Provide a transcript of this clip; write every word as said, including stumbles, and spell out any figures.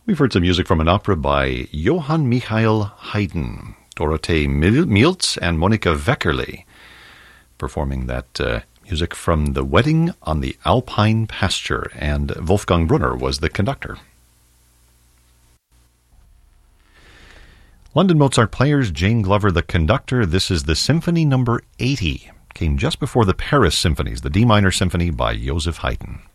We've heard some music from an opera by Johann Michael Haydn, Dorothee Mieltz, and Monika Weckerle, performing that uh, music from The Wedding on the Alpine Pasture, and Wolfgang Brunner was the conductor. London Mozart Players, Jane Glover the conductor. This is the Symphony number eighty. Came just before the Paris Symphonies, the D minor symphony by Joseph Haydn.